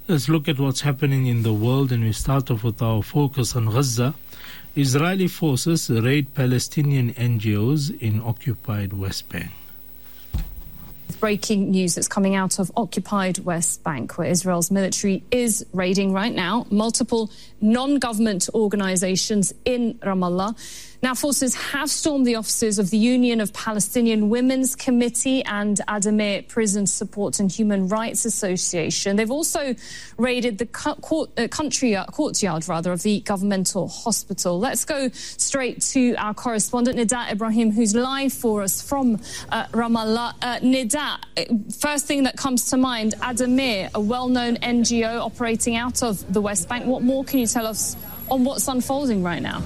Let's look at what's happening in the world, and we start off with our focus on Gaza. Israeli forces raid Palestinian NGOs in occupied West Bank. Breaking news that's coming out of occupied West Bank, where Israel's military is raiding right now multiple non-government organizations in Ramallah. Now, forces have stormed the offices of the Union of Palestinian Women's Committee and Addameer Prison Support and Human Rights Association. They've also raided the courtyard of the governmental hospital. Let's go straight to our correspondent, Nida Ibrahim, who's live for us from Ramallah. Nida, first thing that comes to mind, Addameer, a well-known NGO operating out of the West Bank. What more can you tell us on what's unfolding right now?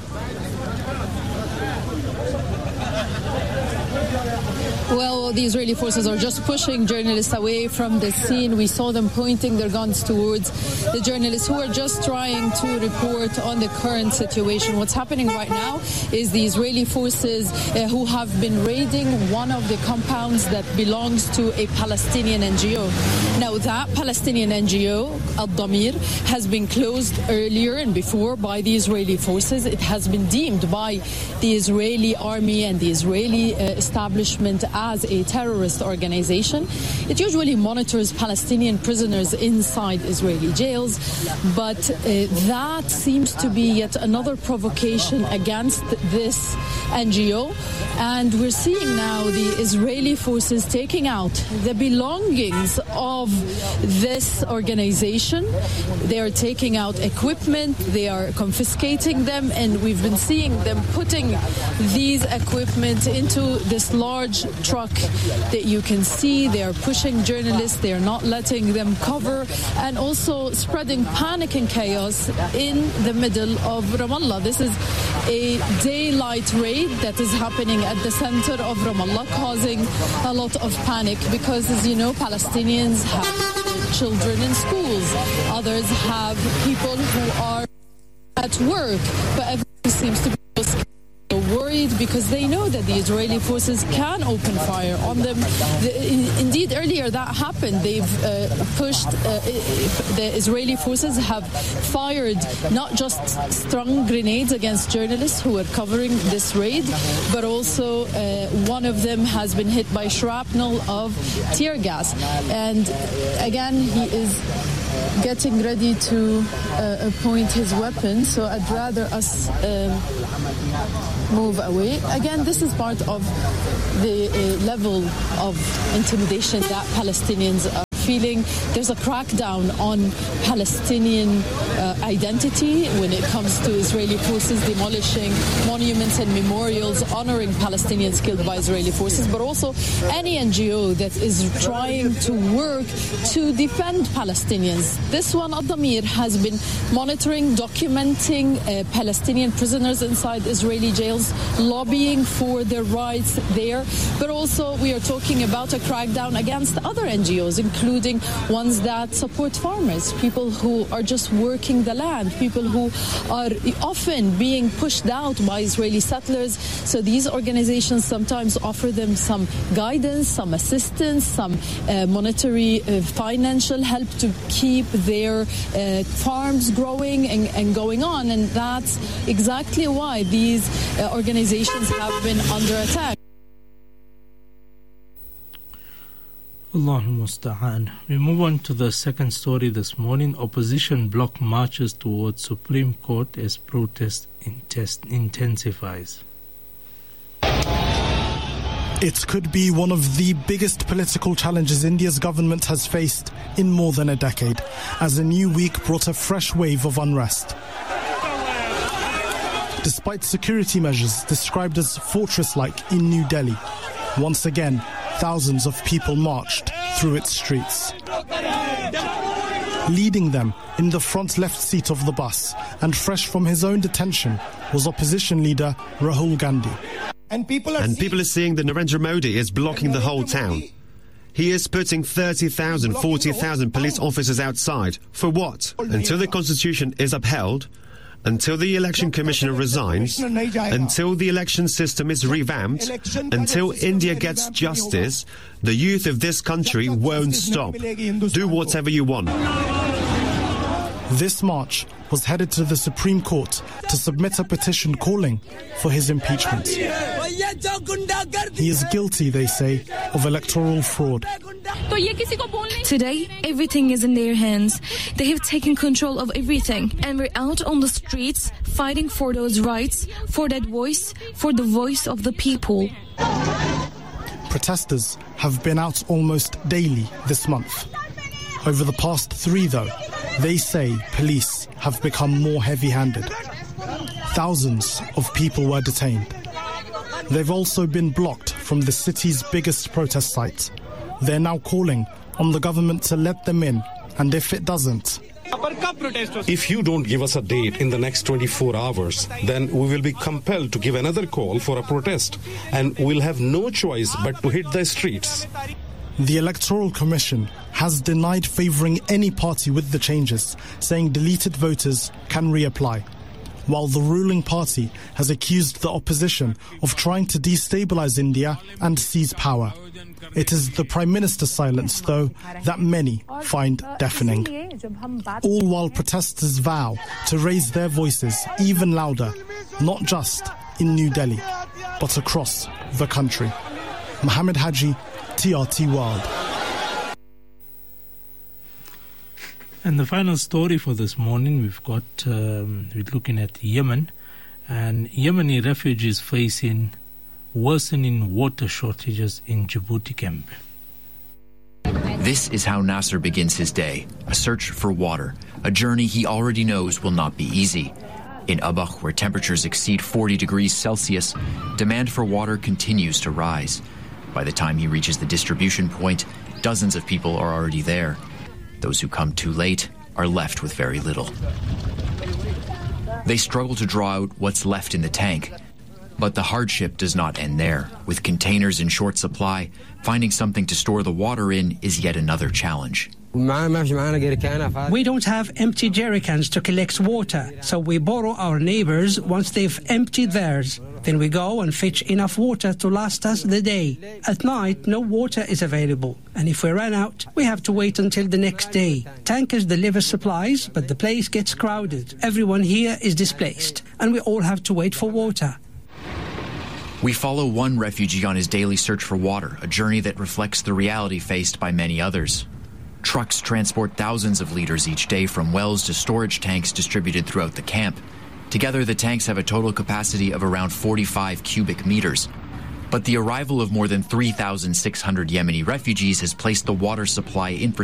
Well, the Israeli forces are just pushing journalists away from the scene. We saw them pointing their guns towards the journalists who are just trying to report on the current situation. What's happening right now is the Israeli forces who have been raiding one of the compounds that belongs to a Palestinian NGO. Now, that Palestinian NGO, Al-Damir, has been closed earlier and before by the Israeli forces. It has been deemed by the Israeli army and the Israeli establishment as a terrorist organization. It usually monitors Palestinian prisoners inside Israeli jails, but that seems to be yet another provocation against this NGO. And we're seeing now the Israeli forces taking out the belongings of this organization. They are taking out equipment, they are confiscating them, and we've been seeing them putting these equipment into this large truck that you can see. They are pushing journalists, they are not letting them cover, and also spreading panic and chaos in the middle of Ramallah. This is a daylight raid that is happening at the center of Ramallah, causing a lot of panic because, as you know, Palestinians have children in schools. Others have people who are at work, but everyone seems to be worried because they know that the Israeli forces can open fire on them. Indeed, earlier that happened. They've pushed, the Israeli forces have fired not just strung grenades against journalists who were covering this raid, but also one of them has been hit by shrapnel of tear gas. And again, he is getting ready to point his weapon, so I'd rather us move away. Again, this is part of the level of intimidation that Palestinians are feeling. There's a crackdown on Palestinian identity when it comes to Israeli forces demolishing monuments and memorials honoring Palestinians killed by Israeli forces, but also any NGO that is trying to work to defend Palestinians. This one, Al-Damir, has been monitoring, documenting Palestinian prisoners inside Israeli jails, lobbying for their rights there. But also we are talking about a crackdown against other NGOs, including ones that support farmers, people who are just working the land, people who are often being pushed out by Israeli settlers. So these organizations sometimes offer them some guidance, some assistance, some monetary financial help to keep their farms growing and going on. And that's exactly why these organizations have been under attack. Allahu Musta'an. We move on to the second story this morning. Opposition bloc marches towards Supreme Court as protest intensifies. It could be one of the biggest political challenges India's government has faced in more than a decade, as a new week brought a fresh wave of unrest. Despite security measures described as fortress-like in New Delhi, once again, thousands of people marched through its streets. Leading them in the front left seat of the bus and fresh from his own detention was opposition leader Rahul Gandhi. And people are seeing that Narendra Modi is blocking the whole town. He is putting 30,000, 40,000 police officers outside. For what? Until the constitution is upheld, until the election commissioner resigns, until the election system is revamped, until India gets justice, the youth of this country won't stop. Do whatever you want. This march was headed to the Supreme Court to submit a petition calling for his impeachment. He is guilty, they say, of electoral fraud. Today, everything is in their hands. They have taken control of everything, and we're out on the streets fighting for those rights, for that voice, for the voice of the people. Protesters have been out almost daily this month. Over the past 3, though, they say police have become more heavy-handed. Thousands of people were detained. They've also been blocked from the city's biggest protest site. They're now calling on the government to let them in, and if it doesn't... If you don't give us a date in the next 24 hours, then we will be compelled to give another call for a protest, and we'll have no choice but to hit the streets. The Electoral Commission has denied favouring any party with the changes, saying deleted voters can reapply, while the ruling party has accused the opposition of trying to destabilise India and seize power. It is the Prime Minister's silence, though, that many find deafening. All while protesters vow to raise their voices even louder, not just in New Delhi, but across the country. Mohammed Haji, TRT World. And the final story for this morning, we're looking at Yemen, and Yemeni refugees facing worsening water shortages in Djibouti camp. This is how Nasser begins his day, a search for water, a journey he already knows will not be easy. In Abakh, where temperatures exceed 40 degrees Celsius, demand for water continues to rise. By the time he reaches the distribution point, dozens of people are already there. Those who come too late are left with very little. They struggle to draw out what's left in the tank. But the hardship does not end there. With containers in short supply, finding something to store the water in is yet another challenge. We don't have empty jerrycans to collect water, so we borrow our neighbors once they've emptied theirs. Then we go and fetch enough water to last us the day. At night, no water is available, and if we run out, we have to wait until the next day. Tankers deliver supplies, but the place gets crowded. Everyone here is displaced, and we all have to wait for water. We follow one refugee on his daily search for water, a journey that reflects the reality faced by many others. Trucks transport thousands of liters each day from wells to storage tanks distributed throughout the camp. Together, the tanks have a total capacity of around 45 cubic meters. But the arrival of more than 3,600 Yemeni refugees has placed the water supply infrastructure